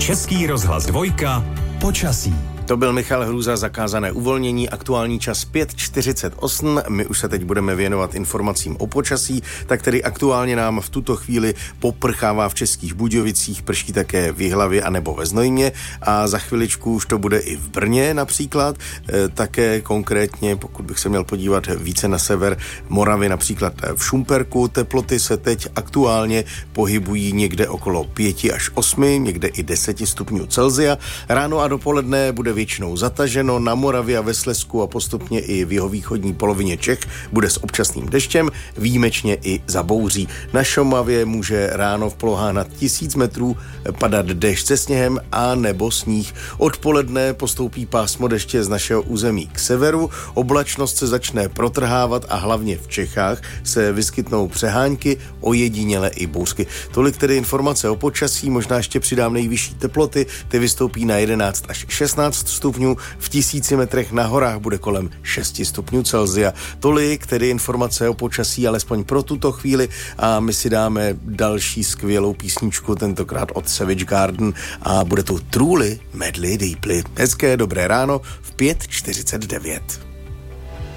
Český rozhlas 2, počasí. To byl Michal Hrůza, zakázané uvolnění, aktuální čas 5:48. My už se teď budeme věnovat informacím o počasí, tak tedy aktuálně nám v tuto chvíli poprchává v Českých Budějovicích, prší také v Jihlavě anebo ve Znojmě a za chviličku už to bude i v Brně například, také konkrétně, pokud bych se měl podívat více na sever Moravy, například v Šumperku, teploty se teď aktuálně pohybují někde okolo 5 až 8, někde i 10 stupňů Celsia. Ráno a dopoledne bude většinou zataženo, na Moravě a ve Slezsku a postupně i v jihovýchodní polovině Čech bude s občasným deštěm, výjimečně i zabouří. Na Šumavě může ráno v polohách nad 1000 metrů padat déšť se sněhem a nebo sníh. Odpoledne postoupí pásmo deště z našeho území k severu, oblačnost se začne protrhávat a hlavně v Čechách se vyskytnou přehánky, ojediněle i bouřky. Tolik tedy informace o počasí, možná ještě přidám nejvyšší teploty, ty vystoupí na 11 až 16 stupňů, v 1000 metrech na horách bude kolem 6 stupňů Celsia. Tolik tedy informace o počasí, alespoň pro tuto chvíli, a my si dáme další skvělou písničku, tentokrát od Savage Garden, a bude to Truly Madly Deeply. Hezké dobré ráno v 5:49.